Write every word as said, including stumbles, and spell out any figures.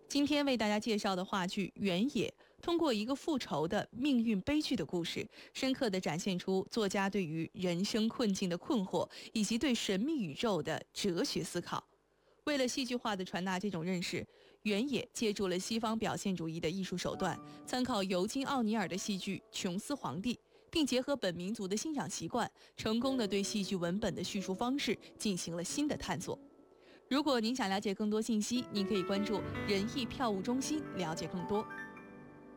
今天为大家介绍的话剧《原野》，通过一个复仇的命运悲剧的故事，深刻地展现出作家对于人生困境的困惑，以及对神秘宇宙的哲学思考。为了戏剧化地传达这种认识，原野借助了西方表现主义的艺术手段，参考尤金·奥尼尔的戏剧《琼斯皇帝》，并结合本民族的欣赏习惯，成功地对戏剧文本的叙述方式进行了新的探索。如果您想了解更多信息，您可以关注仁义票务中心了解更多。